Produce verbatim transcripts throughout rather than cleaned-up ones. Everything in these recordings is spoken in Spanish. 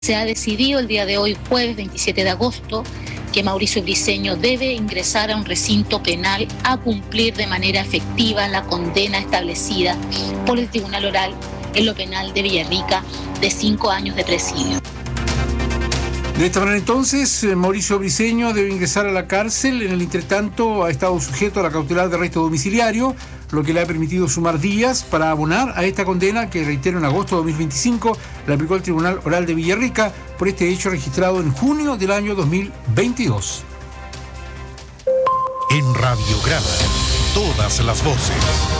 Se ha decidido el día de hoy, jueves veintisiete de agosto, que Mauricio Briceño debe ingresar a un recinto penal a cumplir de manera efectiva la condena establecida por el Tribunal Oral en lo penal de Villarrica de cinco años de presidio. De esta manera, entonces, Mauricio Briceño debe ingresar a la cárcel. En el entretanto, ha estado sujeto a la cautelar de arresto domiciliario, lo que le ha permitido sumar días para abonar a esta condena que, reitero, en agosto de dos mil veinticinco la aplicó el Tribunal Oral de Villarrica por este hecho registrado en junio del año dos mil veintidós. En Radiograma, todas las voces.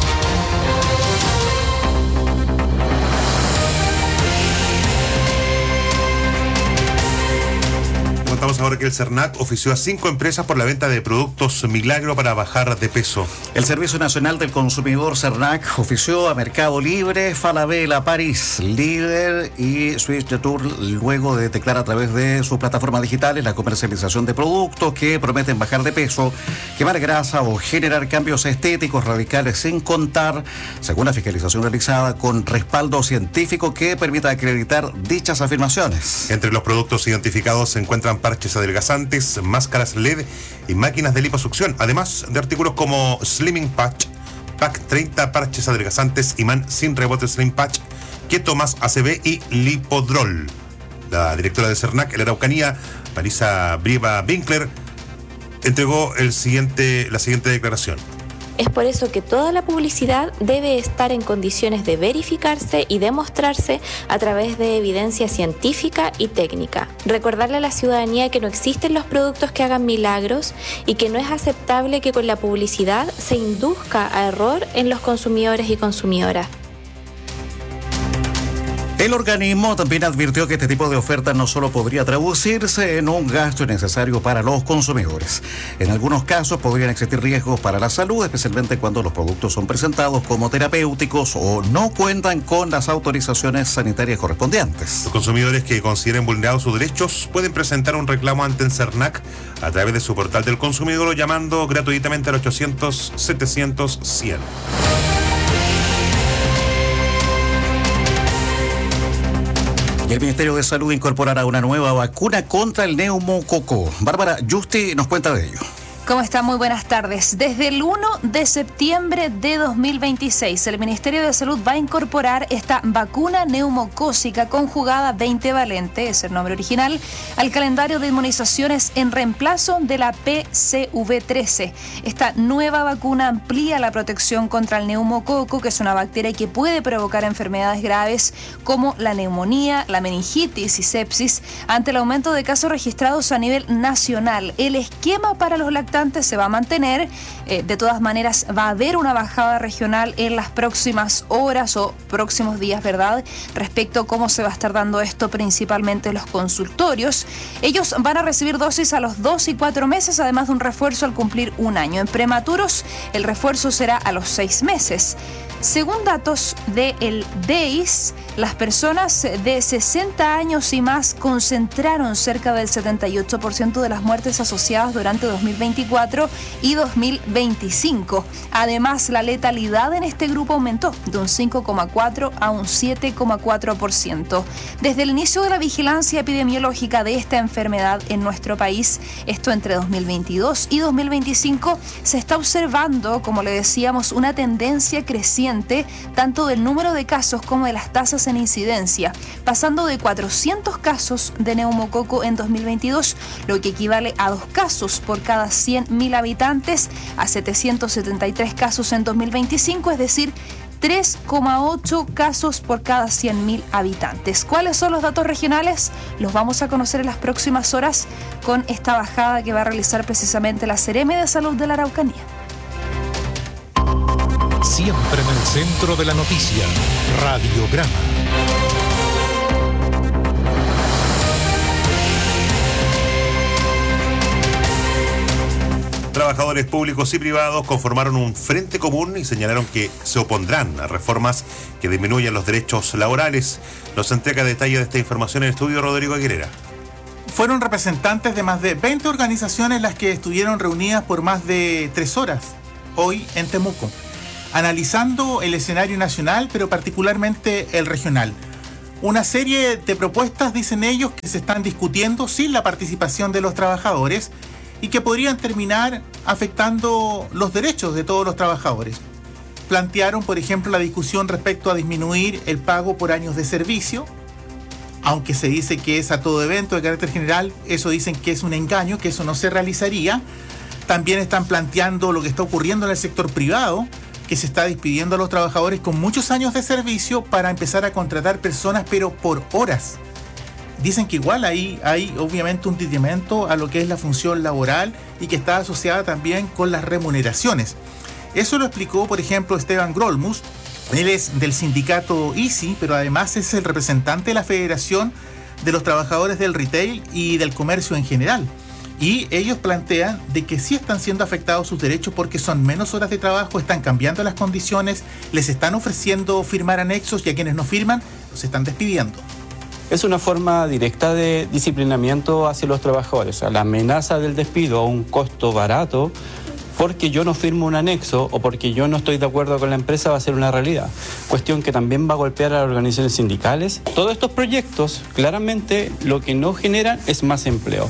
Contamos ahora que el CERNAC ofició a cinco empresas por la venta de productos Milagro para bajar de peso. El Servicio Nacional del Consumidor CERNAC ofició a Mercado Libre, Falabella, París, Líder y Swiss Tour luego de detectar a través de sus plataformas digitales la comercialización de productos que prometen bajar de peso, quemar grasa o generar cambios estéticos radicales, sin contar, según la fiscalización realizada, con respaldo científico que permita acreditar dichas afirmaciones. Entre los productos identificados se encuentran parches adelgazantes, máscaras L E D y máquinas de liposucción, además de artículos como Slimming Patch, Pack treinta, parches adelgazantes, imán sin rebote Slim Patch, Keto más A C B y Lipodrol. La directora de CERNAC en la Araucanía, Marisa Brieva Winkler, entregó el siguiente, la siguiente declaración. Es por eso que toda la publicidad debe estar en condiciones de verificarse y demostrarse a través de evidencia científica y técnica. Recordarle a la ciudadanía que no existen los productos que hagan milagros y que no es aceptable que con la publicidad se induzca a error en los consumidores y consumidoras. El organismo también advirtió que este tipo de ofertas no solo podría traducirse en un gasto innecesario para los consumidores. En algunos casos podrían existir riesgos para la salud, especialmente cuando los productos son presentados como terapéuticos o no cuentan con las autorizaciones sanitarias correspondientes. Los consumidores que consideren vulnerados sus derechos pueden presentar un reclamo ante el CERNAC a través de su portal del consumidor o llamando gratuitamente al ochocientos, setecientos, cien. El Ministerio de Salud incorporará una nueva vacuna contra el neumococo. Bárbara Justi nos cuenta de ello. ¿Cómo está? Muy buenas tardes. Desde el uno de septiembre de dos mil veintiséis, el Ministerio de Salud va a incorporar esta vacuna neumocócica conjugada veinte valente, es el nombre original, al calendario de inmunizaciones en reemplazo de la P C V trece. Esta nueva vacuna amplía la protección contra el neumococo, que es una bacteria que puede provocar enfermedades graves como la neumonía, la meningitis y sepsis, ante el aumento de casos registrados a nivel nacional. El esquema para los lactantes se va a mantener, eh, de todas maneras va a haber una bajada regional en las próximas horas o próximos días, ¿verdad? Respecto a cómo se va a estar dando esto principalmente en los consultorios. Ellos van a recibir dosis a los dos y cuatro meses, además de un refuerzo al cumplir un año. En prematuros, el refuerzo será a los seis meses. Según datos del D E I S, las personas de sesenta años y más concentraron cerca del setenta y ocho por ciento de las muertes asociadas durante dos mil veinticuatro y dos mil veinticinco. Además, la letalidad en este grupo aumentó de un cinco coma cuatro a un siete coma cuatro por ciento. Desde el inicio de la vigilancia epidemiológica de esta enfermedad en nuestro país, esto entre dos mil veintidós y dos mil veinticinco, se está observando, como le decíamos, una tendencia creciente tanto del número de casos como de las tasas en incidencia, pasando de cuatrocientos casos de neumococo en dos mil veintidós, lo que equivale a dos casos por cada cien mil habitantes, a setecientos setenta y tres casos en dos mil veinticinco, es decir, tres coma ocho casos por cada cien mil habitantes. ¿Cuáles son los datos regionales? Los vamos a conocer en las próximas horas con esta bajada que va a realizar precisamente la Seremi de Salud de la Araucanía. Siempre en el centro de la noticia, Radiograma. Trabajadores públicos y privados conformaron un frente común y señalaron que se opondrán a reformas que disminuyan los derechos laborales. Nos entrega detalle de esta información en el estudio Rodrigo Aguilera. Fueron representantes de más de veinte organizaciones las que estuvieron reunidas por más de tres horas hoy en Temuco, analizando el escenario nacional, pero particularmente el regional. una serie de propuestas, dicen ellos, que se están discutiendo sin la participación de los trabajadores y que podrían terminar afectando los derechos de todos los trabajadores. Plantearon, por ejemplo, la discusión respecto a disminuir el pago por años de servicio, aunque se dice que es a todo evento de carácter general, eso dicen que es un engaño, que eso no se realizaría. También están planteando lo que está ocurriendo en el sector privado, que se está despidiendo a los trabajadores con muchos años de servicio para empezar a contratar personas, pero por horas. Dicen que igual ahí hay obviamente un detrimento a lo que es la función laboral y que está asociada también con las remuneraciones. Eso lo explicó, por ejemplo, Esteban Grolmus. Él es del sindicato I C I, pero además es el representante de la Federación de los Trabajadores del Retail y del Comercio en general. Y ellos plantean de que sí están siendo afectados sus derechos porque son menos horas de trabajo, están cambiando las condiciones, les están ofreciendo firmar anexos y a quienes no firman los están despidiendo. Es una forma directa de disciplinamiento hacia los trabajadores. O sea, la amenaza del despido a un costo barato porque yo no firmo un anexo o porque yo no estoy de acuerdo con la empresa va a ser una realidad. Cuestión que también va a golpear a las organizaciones sindicales. Todos estos proyectos claramente lo que no generan es más empleo.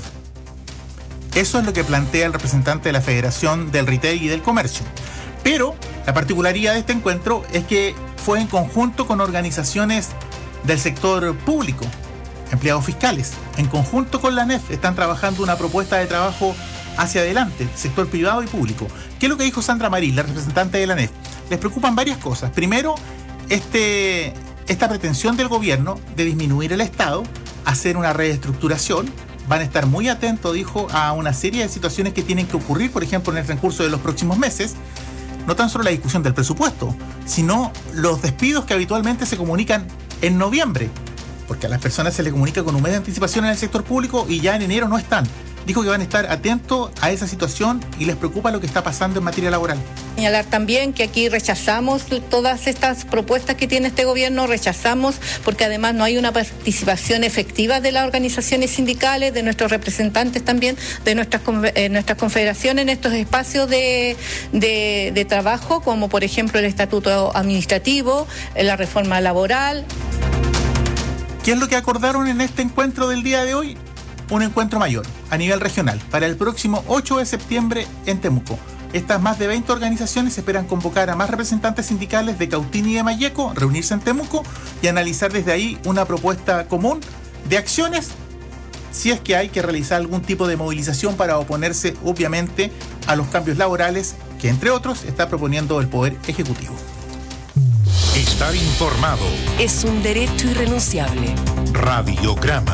Eso es lo que plantea el representante de la Federación del Retail y del Comercio. Pero la particularidad de este encuentro es que fue en conjunto con organizaciones del sector público, empleados fiscales. En conjunto con la A N E F están trabajando una propuesta de trabajo hacia adelante, sector privado y público. ¿Qué es lo que dijo Sandra Marín, la representante de la A N E F? Les preocupan varias cosas. Primero, este, esta pretensión del gobierno de disminuir el Estado, hacer una reestructuración. Van a estar muy atentos, dijo, a una serie de situaciones que tienen que ocurrir, por ejemplo, en el transcurso de los próximos meses. No tan solo la discusión del presupuesto, sino los despidos que habitualmente se comunican en noviembre, porque a las personas se les comunica con un mes de anticipación en el sector público y ya en enero no están. Dijo que van a estar atentos a esa situación y les preocupa lo que está pasando en materia laboral. Señalar también que aquí rechazamos todas estas propuestas que tiene este gobierno, rechazamos porque además no hay una participación efectiva de las organizaciones sindicales, de nuestros representantes también, de nuestras, eh, nuestras confederaciones en estos espacios de, de, de trabajo, como por ejemplo el estatuto administrativo, la reforma laboral. ¿Qué es lo que acordaron en este encuentro del día de hoy? Un encuentro mayor a nivel regional para el próximo ocho de septiembre en Temuco. Estas más de veinte organizaciones esperan convocar a más representantes sindicales de Cautín y de Malleco, reunirse en Temuco y analizar desde ahí una propuesta común de acciones si es que hay que realizar algún tipo de movilización para oponerse obviamente a los cambios laborales que entre otros está proponiendo el Poder Ejecutivo. Estar informado es un derecho irrenunciable. Radiograma.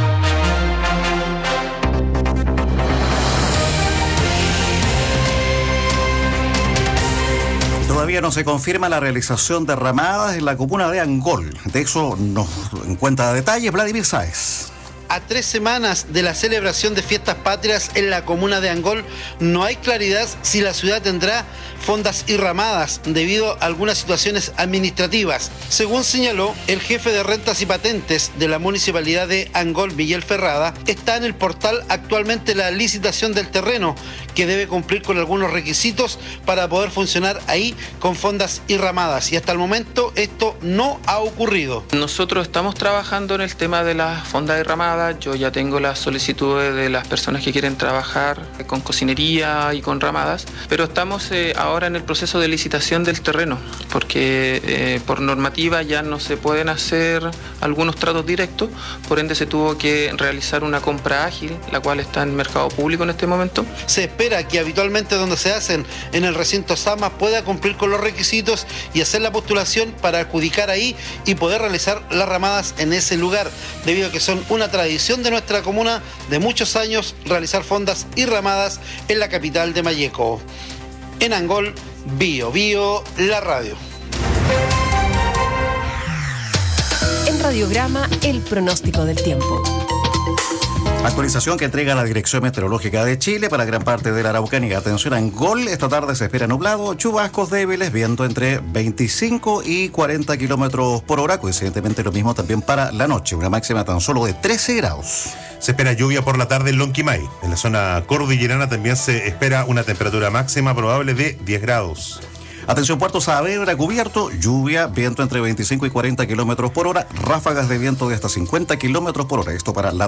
Todavía no se confirma la realización de ramadas en la comuna de Angol. De eso nos cuenta detalles Vladimir Sáez. A tres semanas de la celebración de fiestas patrias en la comuna de Angol, no hay claridad si la ciudad tendrá fondas y ramadas debido a algunas situaciones administrativas. Según señaló el jefe de rentas y patentes de la municipalidad de Angol, Miguel Ferrada, está en el portal actualmente la licitación del terreno, que debe cumplir con algunos requisitos para poder funcionar ahí con fondas y ramadas. Y hasta el momento esto no ha ocurrido. Nosotros estamos trabajando en el tema de las fondas y ramadas. Yo ya tengo las solicitudes de las personas que quieren trabajar con cocinería y con ramadas, pero estamos eh, ahora en el proceso de licitación del terreno, porque eh, por normativa ya no se pueden hacer algunos tratos directos, por ende se tuvo que realizar una compra ágil, la cual está en mercado público en este momento. Se espera que habitualmente donde se hacen en el recinto Sama pueda cumplir con los requisitos y hacer la postulación para adjudicar ahí y poder realizar las ramadas en ese lugar, debido a que son una tradición de nuestra comuna de muchos años realizar fondas y ramadas en la capital de Malleco. En Angol, Bio Bio, la radio. En Radiograma, el pronóstico del tiempo. Actualización que entrega la Dirección Meteorológica de Chile para gran parte de la Araucanía. Atención a Angol, esta tarde se espera nublado, chubascos débiles, viento entre veinticinco y cuarenta kilómetros por hora. Coincidentemente lo mismo también para la noche, una máxima tan solo de trece grados. Se espera lluvia por la tarde en Lonquimay. En la zona cordillerana también se espera una temperatura máxima probable de diez grados. Atención, Puerto Saavedra cubierto, lluvia, viento entre veinticinco y cuarenta kilómetros por hora, ráfagas de viento de hasta cincuenta kilómetros por hora. Esto para la